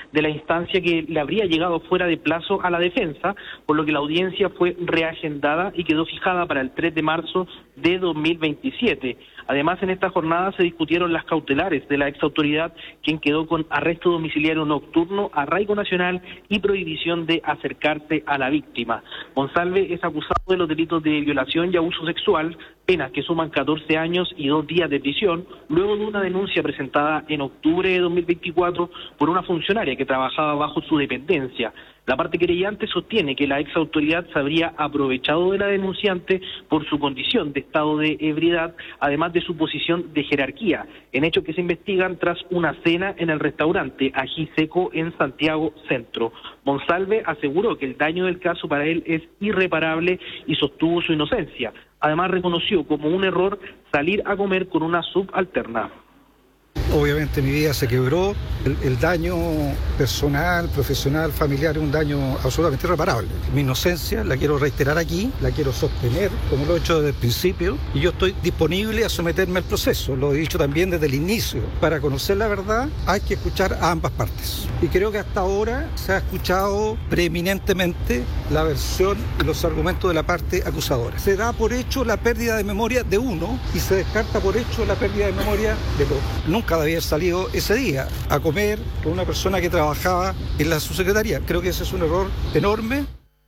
de la instancia que le habría llegado fuera de plazo a la defensa, por lo que la audiencia fue reagendada y quedó fijada para el 3 de marzo de 2027. Además, en esta jornada se discutieron las cautelares de la exautoridad, quien quedó con arresto domiciliario nocturno, arraigo nacional y prohibición de acercarse a la víctima. Monsalve es acusado de los delitos de violación y abuso sexual, penas que suman 14 años y 2 días de prisión, luego de una denuncia presentada en octubre de 2024 por una funcionaria que trabajaba bajo su dependencia. La parte querellante sostiene que la exautoridad se habría aprovechado de la denunciante por su condición de estado de ebriedad, además de su posición de jerarquía, en hechos que se investigan tras una cena en el restaurante Ají Seco en Santiago Centro. Monsalve aseguró que el daño del caso para él es irreparable y sostuvo su inocencia. Además, reconoció como un error salir a comer con una subalterna. Obviamente mi vida se quebró, el daño personal, profesional, familiar es un daño absolutamente irreparable. Mi inocencia la quiero reiterar aquí, la quiero sostener, como lo he hecho desde el principio, y yo estoy disponible a someterme al proceso, lo he dicho también desde el inicio. Para conocer la verdad hay que escuchar a ambas partes. Y creo que hasta ahora se ha escuchado preeminentemente la versión y los argumentos de la parte acusadora. Se da por hecho la pérdida de memoria de uno y se descarta por hecho la pérdida de memoria del otro. Nunca de haber salido ese día a comer con una persona que trabajaba en la subsecretaría. Creo que ese es un error enorme.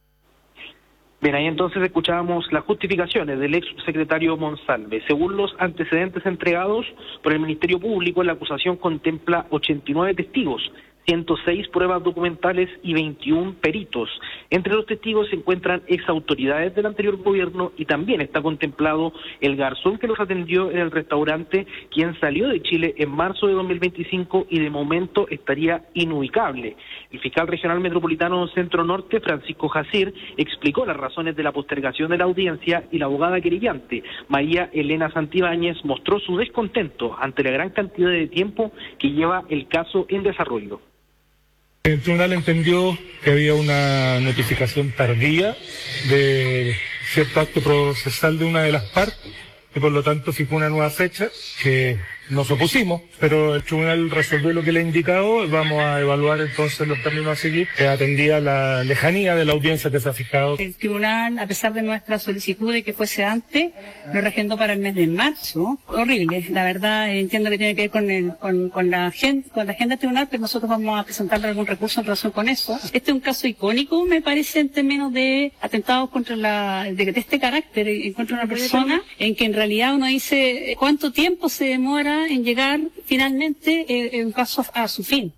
Bien, ahí entonces escuchábamos las justificaciones del ex subsecretario Monsalve. Según los antecedentes entregados por el Ministerio Público, la acusación contempla 89 testigos, 106 pruebas documentales y 21 peritos. Entre los testigos se encuentran exautoridades del anterior gobierno y también está contemplado el garzón que los atendió en el restaurante, quien salió de Chile en marzo de 2025 y de momento estaría inubicable. El fiscal regional metropolitano Centro Norte, Francisco Jacir, explicó las razones de la postergación de la audiencia y la abogada querellante, María Elena Santibáñez, mostró su descontento ante la gran cantidad de tiempo que lleva el caso en desarrollo. El tribunal entendió que había una notificación tardía de cierto acto procesal de una de las partes y por lo tanto fijó una nueva fecha que nos opusimos, pero el tribunal resolvió lo que le he indicado. Vamos a evaluar entonces los términos a seguir, que atendía la lejanía de la audiencia que se ha fijado. El tribunal, a pesar de nuestra solicitud de que fuese antes, lo reagendó para el mes de marzo. Horrible, la verdad, entiendo que tiene que ver con la agenda tribunal, pero nosotros vamos a presentarle algún recurso en relación con eso. Este es un caso icónico, me parece, en términos de atentados contra de este carácter, en contra de una persona, en que en realidad uno dice cuánto tiempo se demora en llegar finalmente el caso a su fin.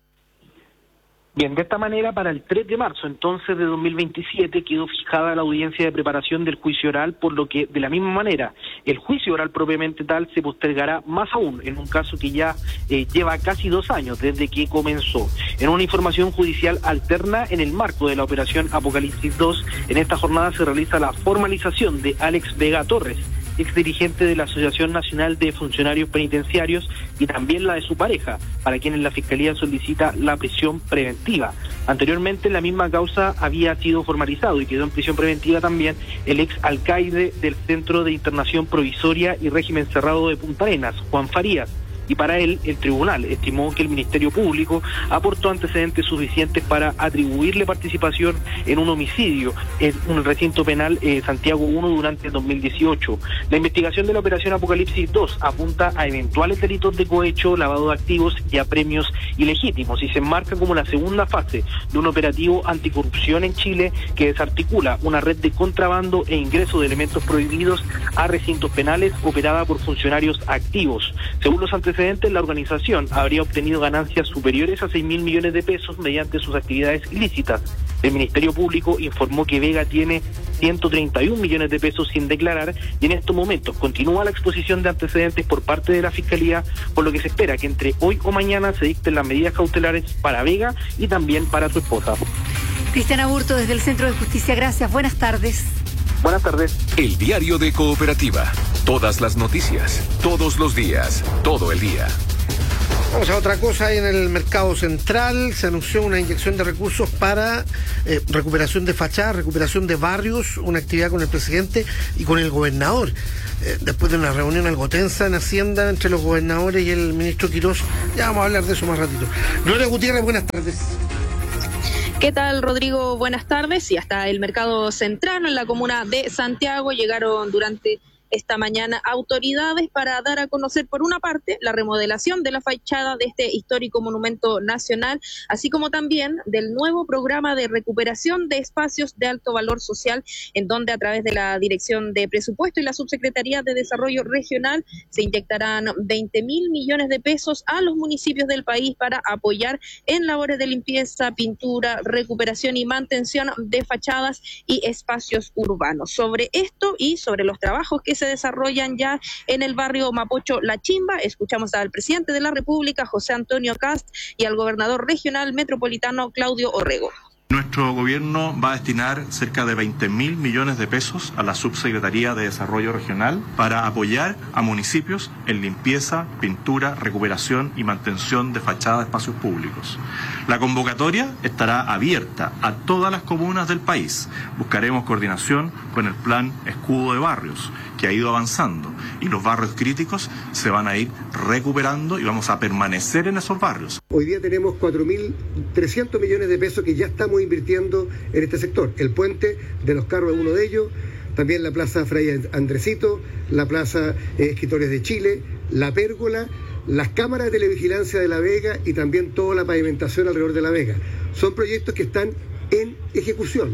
Bien, de esta manera, para el 3 de marzo, entonces, de 2027, quedó fijada la audiencia de preparación del juicio oral, por lo que, de la misma manera, el juicio oral propiamente tal se postergará más aún, en un caso que ya lleva casi 2 años desde que comenzó. En una información judicial alterna, en el marco de la operación Apocalipsis 2, en esta jornada se realiza la formalización de Alex Vega Torres, ex dirigente de la Asociación Nacional de Funcionarios Penitenciarios, y también la de su pareja, para quienes la Fiscalía solicita la prisión preventiva. Anteriormente, la misma causa había sido formalizado y quedó en prisión preventiva también el ex alcaide del Centro de Internación Provisoria y Régimen Cerrado de Punta Arenas, Juan Farías. Y para él, el tribunal estimó que el Ministerio Público aportó antecedentes suficientes para atribuirle participación en un homicidio en un recinto penal Santiago I durante el 2018. La investigación de la operación Apocalipsis 2 apunta a eventuales delitos de cohecho, lavado de activos y a premios ilegítimos, y se enmarca como la segunda fase de un operativo anticorrupción en Chile que desarticula una red de contrabando e ingreso de elementos prohibidos a recintos penales operada por funcionarios activos. Según los antecedentes, la organización habría obtenido ganancias superiores a 6.000 millones de pesos mediante sus actividades ilícitas. El Ministerio Público informó que Vega tiene 131 millones de pesos sin declarar y en estos momentos continúa la exposición de antecedentes por parte de la Fiscalía, por lo que se espera que entre hoy o mañana se dicten las medidas cautelares para Vega y también para su esposa. Cristiana Burto, desde el Centro de Justicia, gracias. Buenas tardes. Buenas tardes. El Diario de Cooperativa. Todas las noticias, todos los días, todo el día. Vamos a otra cosa. En el mercado central se anunció una inyección de recursos para recuperación de fachadas, recuperación de barrios, una actividad con el presidente y con el gobernador. Después de una reunión algo tensa en Hacienda entre los gobernadores y el ministro Quirós. Ya vamos a hablar de eso más ratito. Gloria Gutiérrez, buenas tardes. ¿Qué tal, Rodrigo? Buenas tardes. Y hasta el mercado central en la comuna de Santiago llegaron durante esta mañana autoridades para dar a conocer, por una parte, la remodelación de la fachada de este histórico monumento nacional, así como también del nuevo programa de recuperación de espacios de alto valor social, en donde a través de la Dirección de Presupuesto y la Subsecretaría de Desarrollo Regional se inyectarán 20.000 millones de pesos a los municipios del país para apoyar en labores de limpieza, pintura, recuperación y mantención de fachadas y espacios urbanos. Sobre esto y sobre los trabajos que se desarrollan ya en el barrio Mapocho La Chimba, escuchamos al presidente de la República, José Antonio Kast, y al gobernador regional metropolitano, Claudio Orrego. Nuestro gobierno va a destinar cerca de 20.000 millones de pesos a la Subsecretaría de Desarrollo Regional para apoyar a municipios en limpieza, pintura, recuperación y mantención de fachadas de espacios públicos. La convocatoria estará abierta a todas las comunas del país. Buscaremos coordinación con el Plan Escudo de Barrios, que ha ido avanzando, y los barrios críticos se van a ir recuperando y vamos a permanecer en esos barrios. Hoy día tenemos 4.300 millones de pesos que ya estamos invirtiendo en este sector. El puente de los carros es uno de ellos, también la Plaza Fray Andresito, la Plaza Escritores de Chile, la Pérgola, las cámaras de televigilancia de La Vega y también toda la pavimentación alrededor de La Vega. Son proyectos que están en ejecución.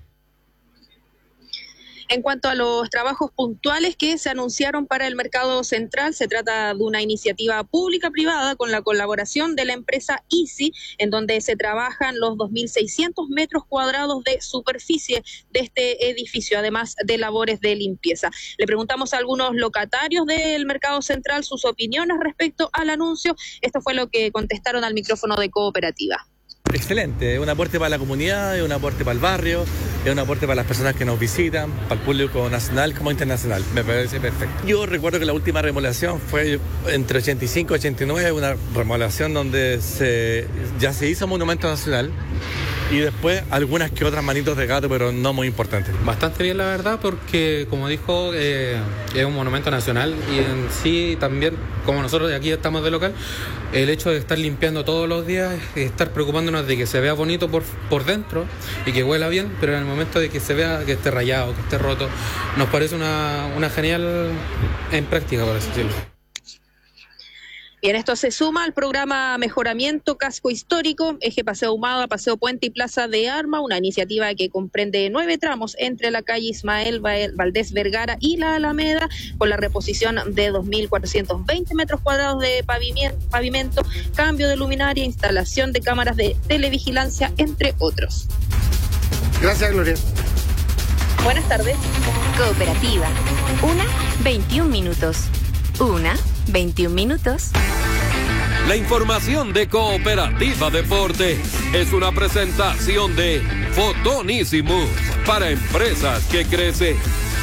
En cuanto a los trabajos puntuales que se anunciaron para el mercado central, se trata de una iniciativa pública-privada con la colaboración de la empresa Easy, en donde se trabajan los 2.600 metros cuadrados de superficie de este edificio, además de labores de limpieza. Le preguntamos a algunos locatarios del mercado central sus opiniones respecto al anuncio. Esto fue lo que contestaron al micrófono de Cooperativa. Excelente, es un aporte para la comunidad, es un aporte para el barrio, es un aporte para las personas que nos visitan, para el público nacional como internacional. Me parece perfecto. Yo recuerdo que la última remodelación fue entre 85 y 89, una remodelación donde ya se hizo monumento nacional y después algunas que otras manitos de gato, pero no muy importantes. Bastante bien, la verdad, porque como dijo, es un monumento nacional y en sí también, como nosotros de aquí estamos de local, el hecho de estar limpiando todos los días, estar preocupándonos de que se vea bonito por dentro y que huela bien, pero en el momento de que se vea que esté rayado, que esté roto, nos parece una genial en práctica, por así decirlo. Bien, esto se suma al programa Mejoramiento Casco Histórico, Eje Paseo Ahumada, Paseo Puente y Plaza de Armas, una iniciativa que comprende 9 tramos entre la calle Ismael Valdés Vergara y la Alameda, con la reposición de 2.420 metros cuadrados de pavimento, cambio de luminaria, instalación de cámaras de televigilancia, entre otros. Gracias, Gloria. Buenas tardes. Cooperativa. 1:21 minutos. 1:21 minutos. La información de Cooperativa Deporte es una presentación de Fotonísimo para empresas que crecen.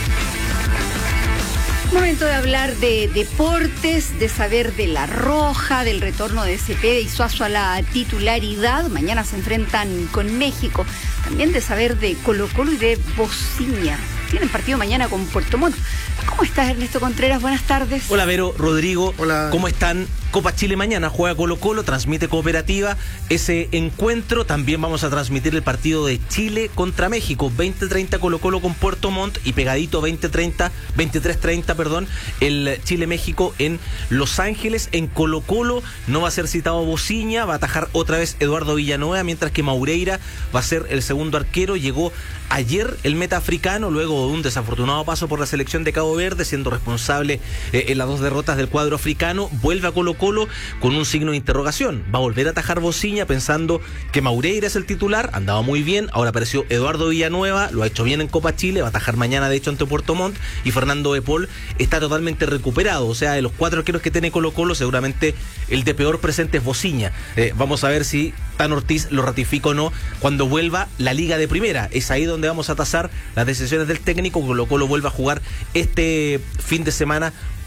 Momento de hablar de deportes, de saber de La Roja, del retorno de Cepeda y Suazo a la titularidad. Mañana se enfrentan con México. También de saber de Colo-Colo y de Bociña. Tienen partido mañana con Puerto Montt. ¿Cómo estás, Ernesto Contreras? Buenas tardes. Hola, Vero, Rodrigo. Hola. ¿Cómo están? Copa Chile mañana, juega Colo-Colo, transmite Cooperativa ese encuentro. También vamos a transmitir el partido de Chile contra México, 20:30 Colo-Colo con Puerto Montt y pegadito 23:30, el Chile-México en Los Ángeles. En Colo-Colo no va a ser citado Bociña, va a atajar otra vez Eduardo Villanueva, mientras que Maureira va a ser el segundo arquero. Llegó ayer el meta africano, luego de un desafortunado paso por la selección de Cabo Verde, siendo responsable en las 2 derrotas del cuadro africano. Vuelve a Colo-Colo con un signo de interrogación. Va a volver a atajar Bociña pensando que Maureira es el titular, andaba muy bien, ahora apareció Eduardo Villanueva, lo ha hecho bien en Copa Chile, va a atajar mañana de hecho ante Puerto Montt, y Fernando de Paul está totalmente recuperado. O sea, de los 4 arqueros que tiene Colo-Colo, seguramente el de peor presente es Bociña. Vamos a ver si Tan Ortiz lo ratifica o no cuando vuelva la Liga de Primera. Es ahí donde vamos a tasar las decisiones del técnico. Colo-Colo vuelve a jugar este fin de semana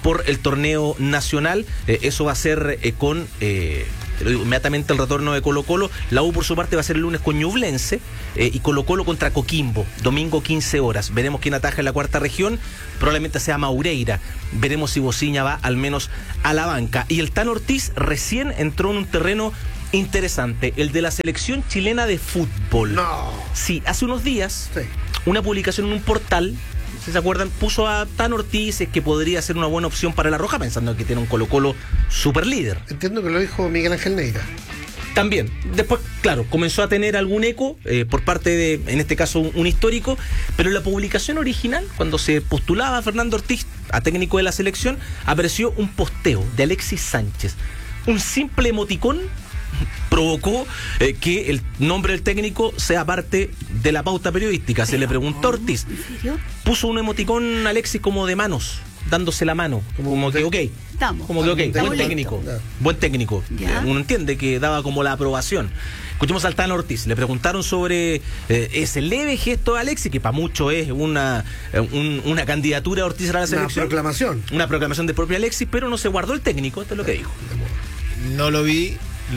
por el torneo nacional. Eso va a ser con... inmediatamente el retorno de Colo-Colo. La U por su parte va a ser el lunes con Ñublense y Colo-Colo contra Coquimbo, domingo 15 horas. Veremos quién ataja en la cuarta región, probablemente sea Maureira. Veremos si Bociña va al menos a la banca. Y el Tan Ortiz recién entró en un terreno interesante, el de la selección chilena de fútbol. No. Sí, hace unos días, una publicación en un portal, si se acuerdan, puso a Tan Ortiz que podría ser una buena opción para La Roja, pensando que tiene un Colo-Colo super líder. Entiendo que lo dijo Miguel Ángel Neira. También, después, claro, comenzó a tener algún eco por parte de, en este caso, un histórico, pero en la publicación original, cuando se postulaba a Fernando Ortiz a técnico de la selección, apareció un posteo de Alexis Sánchez. Un simple emoticón provocó que el nombre del técnico sea parte de la pauta periodística. Se le preguntó a Ortiz, puso un emoticón Alexis como de manos, dándose la mano, como que ok, como que ok, buen técnico. Uno entiende que daba como la aprobación. Escuchemos al Tan Ortiz, le preguntaron sobre ese leve gesto de Alexis, que para muchos es una candidatura de Ortiz a la selección. Una proclamación del propio Alexis, pero no se guardó el técnico, esto es lo que dijo. No lo vi.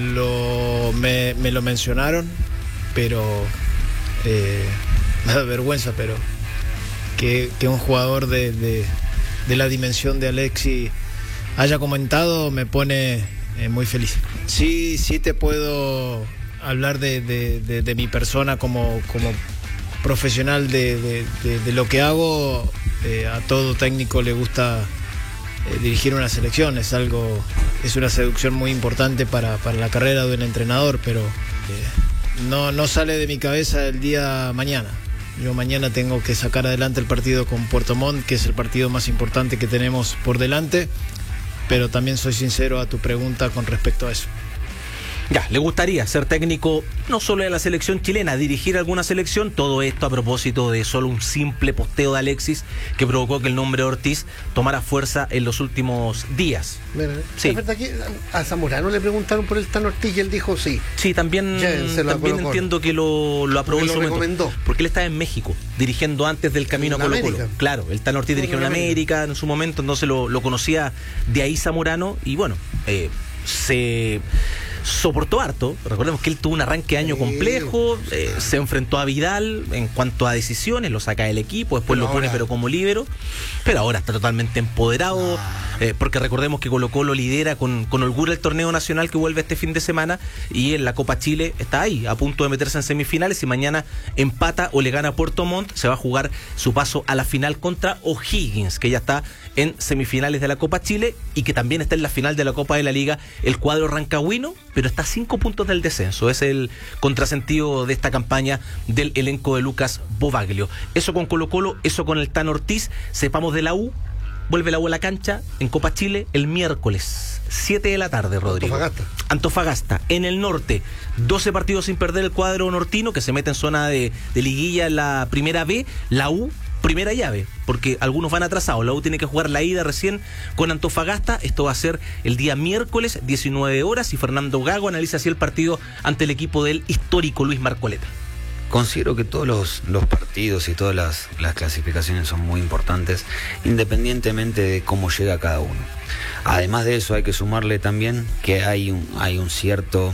Me lo mencionaron, pero me da vergüenza, pero que un jugador de la dimensión de Alexis haya comentado me pone muy feliz. Sí te puedo hablar de mi persona como profesional de lo que hago. A todo técnico le gusta dirigir una selección, es una seducción muy importante para la carrera de un entrenador, pero no sale de mi cabeza el día mañana. Yo mañana tengo que sacar adelante el partido con Puerto Montt, que es el partido más importante que tenemos por delante, pero también soy sincero a tu pregunta con respecto a eso. Ya, le gustaría ser técnico no solo de la selección chilena, dirigir alguna selección. Todo esto a propósito de solo un simple posteo de Alexis que provocó que el nombre de Ortiz tomara fuerza en los últimos días. Sí. Es verdad que a Zamorano le preguntaron por el Tan Ortiz y él dijo sí. Sí, también entiendo que lo aprobó en su momento, porque él estaba en México dirigiendo antes del camino a Colo-Colo. Claro, el Tan Ortiz dirigió en América en su momento, entonces lo conocía de ahí Zamorano y bueno, se soportó harto. Recordemos que él tuvo un arranque de año complejo, se enfrentó a Vidal en cuanto a decisiones, lo saca del equipo, después lo pone pero como líbero, pero ahora está totalmente empoderado, porque recordemos que Colo-Colo lidera con holgura el torneo nacional que vuelve este fin de semana, y en la Copa Chile está ahí, a punto de meterse en semifinales. Si mañana empata o le gana a Puerto Montt, se va a jugar su paso a la final contra O'Higgins, que ya está en semifinales de la Copa Chile y que también está en la final de la Copa de la Liga, el cuadro rancagüino, pero está a 5 puntos del descenso. Es el contrasentido de esta campaña del elenco de Lucas Bobaglio. Eso con Colo-Colo, eso con el Tan Ortiz. Sepamos de la U. Vuelve la U a la cancha en Copa Chile el miércoles, 7 de la tarde, Rodrigo. Antofagasta, en el norte. 12 partidos sin perder el cuadro nortino, que se mete en zona de liguilla en la primera B. La U, primera llave, porque algunos van atrasados. La U tiene que jugar la ida recién con Antofagasta. Esto va a ser el día miércoles, 19 horas, y Fernando Gago analiza así el partido ante el equipo del histórico Luis Marcoleta. Considero que todos los partidos y todas las clasificaciones son muy importantes, independientemente de cómo llega cada uno. Además de eso, hay que sumarle también que hay un cierto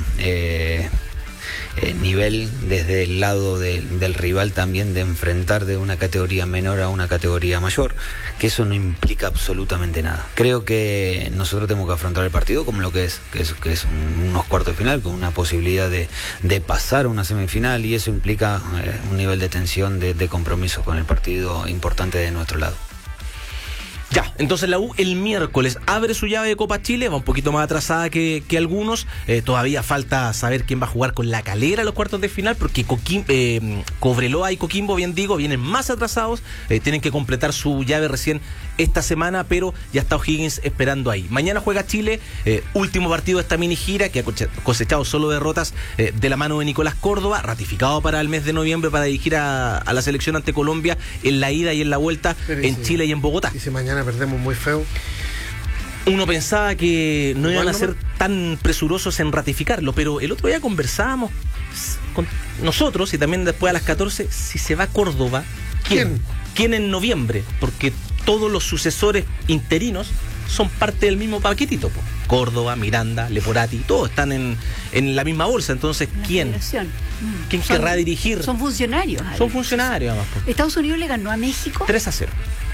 nivel desde el lado del rival también, de enfrentar de una categoría menor a una categoría mayor, que eso no implica absolutamente nada. Creo que nosotros tenemos que afrontar el partido como lo que es unos cuartos de final, con una posibilidad de pasar a una semifinal, y eso implica un nivel de tensión, de compromiso con el partido importante de nuestro lado. Ya, entonces la U el miércoles abre su llave de Copa Chile, va un poquito más atrasada que algunos. Todavía falta saber quién va a jugar con La Calera a los cuartos de final, porque Cobreloa y Coquimbo, bien digo, vienen más atrasados, tienen que completar su llave recién esta semana, pero ya está O'Higgins esperando ahí. Mañana juega Chile, último partido de esta mini gira, que ha cosechado solo derrotas de la mano de Nicolás Córdoba, ratificado para el mes de noviembre para dirigir a la selección ante Colombia en la ida y en la vuelta, en Chile y en Bogotá. Y si mañana perdemos muy feo. Uno pensaba que no iban a ser tan presurosos en ratificarlo, pero el otro día conversábamos con nosotros y también después a las 14, si se va a Córdoba, ¿quién en noviembre? Porque todos los sucesores interinos son parte del mismo paquetito, po. Córdoba, Miranda, Leporati, todos están en la misma bolsa. Entonces, ¿quién querrá dirigir? Son funcionarios. Son funcionarios, además. ¿Estados Unidos le ganó a México? 3-0.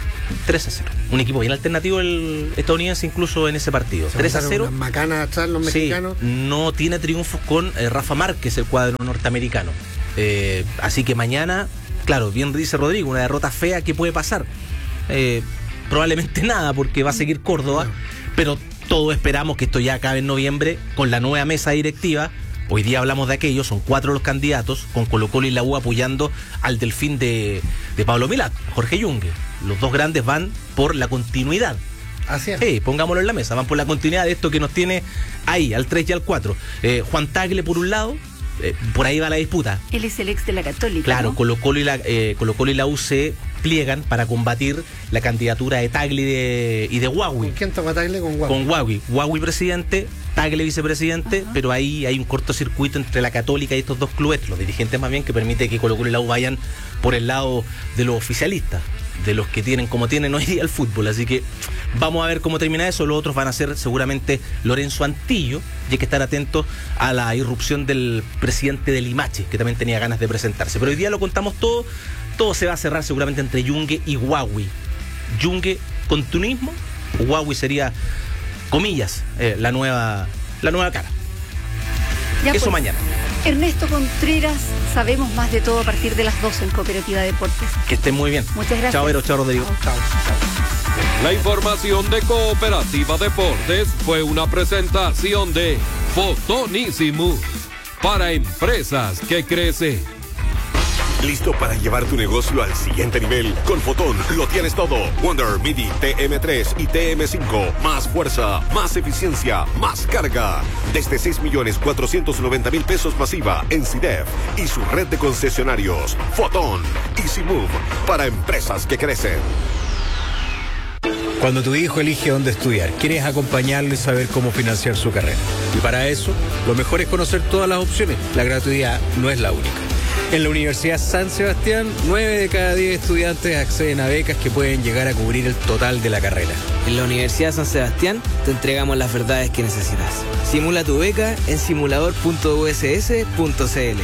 Un equipo bien alternativo el estadounidense incluso en ese partido. 3-0. Unas macanas atrás los mexicanos. No tiene triunfos con Rafa Márquez, el cuadro norteamericano. Así que mañana, claro, bien dice Rodrigo, una derrota fea, ¿qué puede pasar? Probablemente nada, porque va a seguir Córdoba, pero todos esperamos que esto ya acabe en noviembre con la nueva mesa directiva. Hoy día hablamos de aquello, son 4 los candidatos, con Colo-Colo y la U apoyando al delfín de Pablo Milad, Jorge Yungue. Los dos grandes van por la continuidad. Así es. Pongámoslo en la mesa, van por la continuidad de esto que nos tiene ahí, al 3 y al 4. Juan Tagle por un lado, por ahí va la disputa. Él es el ex de la Católica. Claro, ¿no? Colo-Colo y la U se pliegan para combatir la candidatura de Tagle y de Huawei. ¿Con quién toca Tagle? Con Huawei. Con Huawei. Huawei presidente, Tagle vicepresidente, pero ahí hay un cortocircuito entre la Católica y estos dos clubes, los dirigentes más bien, que permite que Colo-Colo y la U vayan por el lado de los oficialistas, de los que tienen como tienen hoy día el fútbol. Así que vamos a ver cómo termina eso. Los otros van a ser seguramente Lorenzo Antillo, y hay que estar atentos a la irrupción del presidente de Limache, que también tenía ganas de presentarse. Pero hoy día lo contamos todo. Todo se va a cerrar seguramente entre Yungue y Huawei. Yungue, continuismo. Huawei sería, comillas, la nueva cara. Ya eso pues, mañana. Ernesto Contreras, sabemos más de todo a partir de las 12 en Cooperativa Deportes. Que estén muy bien. Muchas gracias. Chao, Vero. Chao, Rodrigo. Chao. La información de Cooperativa Deportes fue una presentación de Fotonísimo para empresas que crecen. ¿Listo para llevar tu negocio al siguiente nivel? Con Fotón lo tienes todo. Wonder Midi TM3 y TM5. Más fuerza, más eficiencia, más carga. Desde 6.490.000 pesos masiva en CIDEF y su red de concesionarios. Fotón. Easy Move para empresas que crecen. Cuando tu hijo elige dónde estudiar, quieres acompañarlo y saber cómo financiar su carrera. Y para eso, lo mejor es conocer todas las opciones. La gratuidad no es la única. En la Universidad San Sebastián, 9 de cada 10 estudiantes acceden a becas que pueden llegar a cubrir el total de la carrera. En la Universidad San Sebastián te entregamos las verdades que necesitas. Simula tu beca en simulador.uss.cl.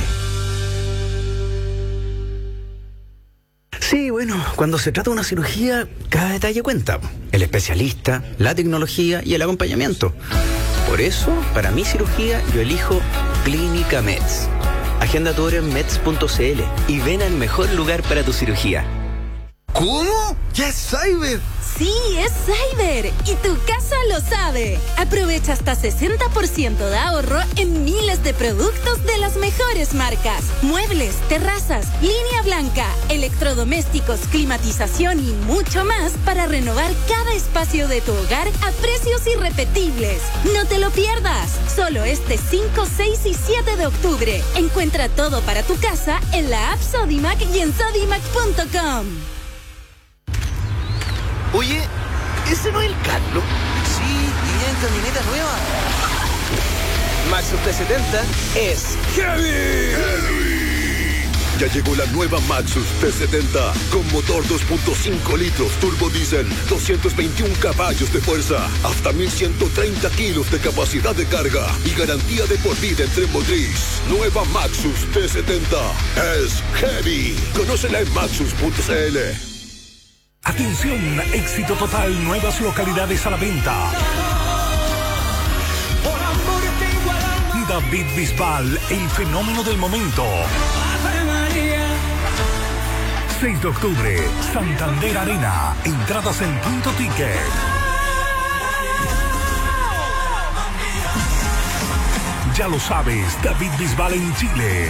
Sí, bueno, cuando se trata de una cirugía, cada detalle cuenta. El especialista, la tecnología y el acompañamiento. Por eso, para mi cirugía, yo elijo Clínica Meds. Agenda tu hora en meds.cl y ven al mejor lugar para tu cirugía. ¿Cómo? ¡Ya es Cyber! Sí, es Cyber y tu casa lo sabe. Aprovecha hasta 60% de ahorro en miles de productos de las mejores marcas. Muebles, terrazas, línea blanca, electrodomésticos, climatización y mucho más para renovar cada espacio de tu hogar a precios irrepetibles. No te lo pierdas. Solo este 5, 6 y 7 de octubre. Encuentra todo para tu casa en la app Sodimac y en sodimac.com. Oye, ¿ese no es el Carlos? Sí, y en camioneta nueva. Maxus T70 es ¡Heavy! Ya llegó la nueva Maxus T70 con motor 2.5 litros turbo diésel, 221 caballos de fuerza, hasta 1.130 kilos de capacidad de carga y garantía de por vida en tren motriz. Nueva Maxus T70 es Heavy. Conócela en maxus.cl. Atención, éxito total, nuevas localidades a la venta. David Bisbal, el fenómeno del momento. 6 de octubre, Santander Arena. Entradas en Punto Ticket. Ya lo sabes, David Bisbal en Chile.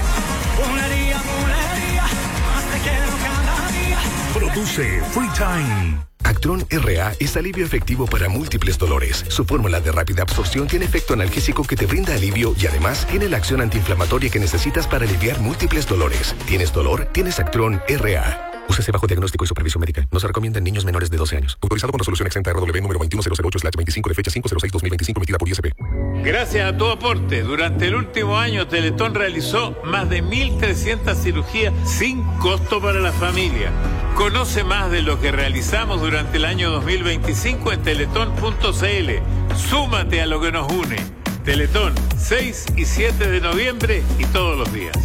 Produce Free Time. Actron RA es alivio efectivo para múltiples dolores. Su fórmula de rápida absorción tiene efecto analgésico que te brinda alivio y además tiene la acción antiinflamatoria que necesitas para aliviar múltiples dolores. ¿Tienes dolor? Tienes Actron RA. Úsese bajo diagnóstico y supervisión médica. No se recomienda en niños menores de 12 años. Autorizado con resolución exenta RW número 21008/25 de fecha 5/06/2025 emitida por ISP. Gracias a tu aporte, durante el último año Teletón realizó más de 1.300 cirugías sin costo para la familia. Conoce más de lo que realizamos durante el año 2025 en teletón.cl. Súmate a lo que nos une. Teletón, 6 y 7 de noviembre y todos los días.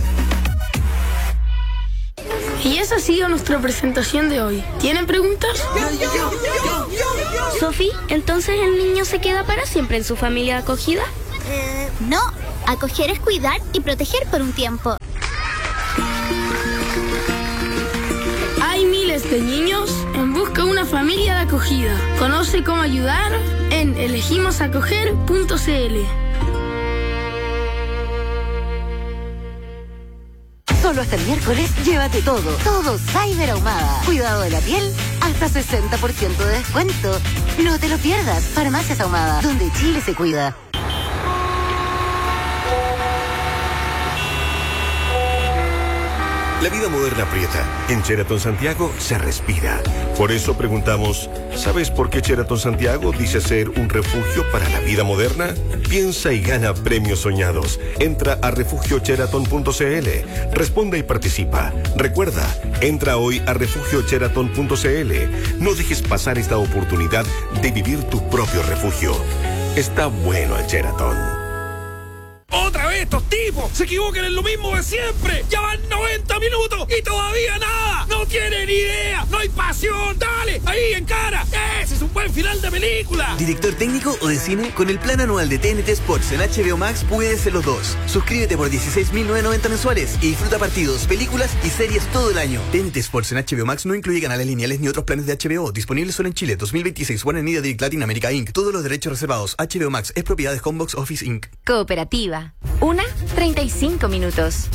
Y esa ha sido nuestra presentación de hoy. ¿Tienen preguntas? Sofi, ¿entonces el niño se queda para siempre en su familia de acogida? No, acoger es cuidar y proteger por un tiempo. Hay miles de niños en busca de una familia de acogida. Conoce cómo ayudar en elegimosacoger.cl. Solo hasta el miércoles, llévate todo Cyber Ahumada. Cuidado de la piel, hasta 60% de descuento. No te lo pierdas. Farmacias Ahumada, donde Chile se cuida. La vida moderna aprieta. En Sheraton Santiago se respira. Por eso preguntamos, ¿sabes por qué Sheraton Santiago dice ser un refugio para la vida moderna? Piensa y gana premios soñados. Entra a refugiosheraton.cl. Responde y participa. Recuerda, entra hoy a refugiosheraton.cl. No dejes pasar esta oportunidad de vivir tu propio refugio. Está bueno el Sheraton. ¡Otra vez estos tipos! ¡Se equivocan en lo mismo de siempre! ¡Ya van 90 minutos y todavía nada! ¡No tienen idea! ¡No hay pasión! ¡Dale! ¡Ahí, en cara! ¡Ese es un buen final de película! ¿Director técnico o de cine? Con el plan anual de TNT Sports en HBO Max puedes ser los dos. Suscríbete por 16.990 mensuales y disfruta partidos, películas y series todo el año. TNT Sports en HBO Max no incluye canales lineales ni otros planes de HBO. Disponible solo en Chile. 2026. Warner Media Direct Latin America Inc. Todos los derechos reservados. HBO Max es propiedad de Homebox Office Inc. Cooperativa. 1:35 minutos.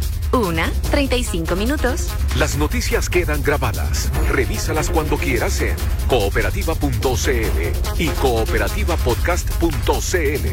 1:35 minutos. Las noticias quedan grabadas. Revísalas cuando quieras en cooperativa.cl y cooperativapodcast.cl.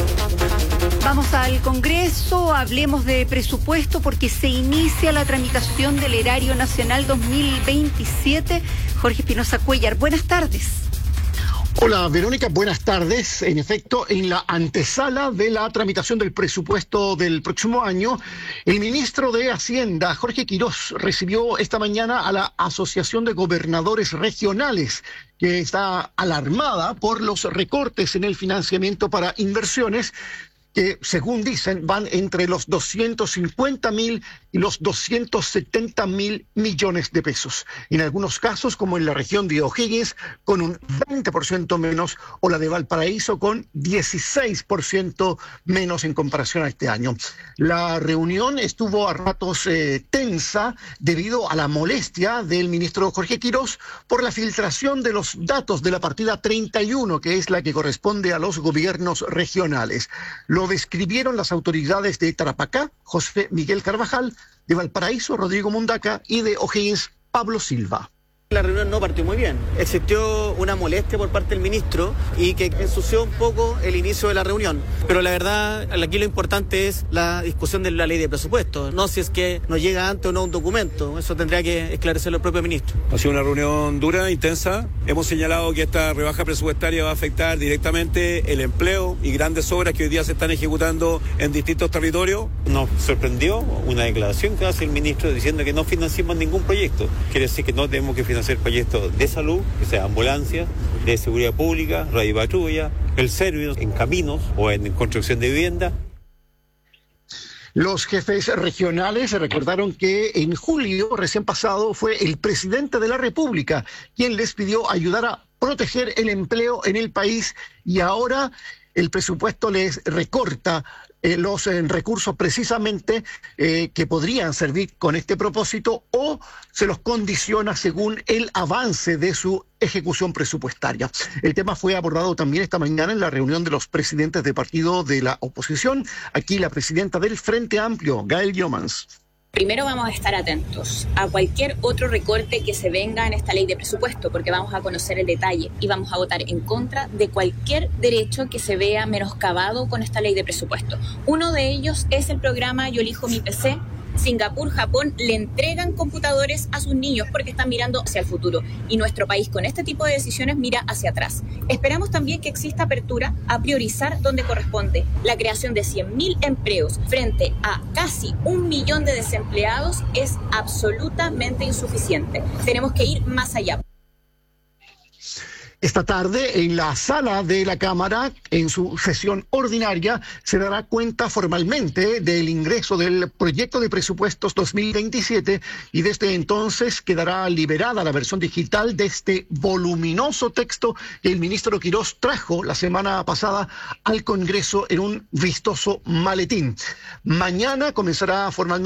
Vamos al Congreso, hablemos de presupuesto porque se inicia la tramitación del Erario Nacional 2027. Jorge Espinosa Cuellar, buenas tardes. Hola Verónica, buenas tardes. En efecto, en la antesala de la tramitación del presupuesto del próximo año, el ministro de Hacienda, Jorge Quirós, recibió esta mañana a la Asociación de Gobernadores Regionales, que está alarmada por los recortes en el financiamiento para inversiones, que según dicen van entre los 250.000 y los 270.000 millones de pesos. En algunos casos, como en la región de O'Higgins, con un 20% menos, o la de Valparaíso con 16% menos en comparación a este año. La reunión estuvo a ratos tensa debido a la molestia del ministro Jorge Quirós por la filtración de los datos de la partida 31, que es la que corresponde a los gobiernos regionales. Lo describieron las autoridades de Tarapacá, José Miguel Carvajal, de Valparaíso, Rodrigo Mundaca, y de O'Higgins, Pablo Silva. La reunión no partió muy bien. Existió una molestia por parte del ministro y que ensució un poco el inicio de la reunión. Pero la verdad, aquí lo importante es la discusión de la ley de presupuesto, no si es que nos llega antes o no un documento. Eso tendría que esclarecerlo el propio ministro. Ha sido una reunión dura, intensa. Hemos señalado que esta rebaja presupuestaria va a afectar directamente el empleo y grandes obras que hoy día se están ejecutando en distintos territorios. Nos sorprendió una declaración que hace el ministro diciendo que no financiamos ningún proyecto. Quiere decir que no tenemos que financiar proyectos de salud, que sea ambulancia, de seguridad pública, radio patrulla, el servicio en caminos o en construcción de vivienda. Los jefes regionales recordaron que en julio recién pasado fue el presidente de la República quien les pidió ayudar a proteger el empleo en el país, y ahora el presupuesto les recorta los recursos precisamente que podrían servir con este propósito, o se los condiciona según el avance de su ejecución presupuestaria. El tema fue abordado también esta mañana en la reunión de los presidentes de partido de la oposición. Aquí la presidenta del Frente Amplio, Gael Jomans. Primero vamos a estar atentos a cualquier otro recorte que se venga en esta ley de presupuesto, porque vamos a conocer el detalle y vamos a votar en contra de cualquier derecho que se vea menoscabado con esta ley de presupuesto. Uno de ellos es el programa Yo Elijo Mi PC, Singapur, Japón le entregan computadores a sus niños porque están mirando hacia el futuro. Y nuestro país con este tipo de decisiones mira hacia atrás. Esperamos también que exista apertura a priorizar donde corresponde. La creación de 100.000 empleos frente a casi 1 millón de desempleados es absolutamente insuficiente. Tenemos que ir más allá. Esta tarde, en la sala de la Cámara, en su sesión ordinaria, se dará cuenta formalmente del ingreso del proyecto de presupuestos 2027 y desde entonces quedará liberada la versión digital de este voluminoso texto que el ministro Quirós trajo la semana pasada al Congreso en un vistoso maletín. Mañana comenzará formalmente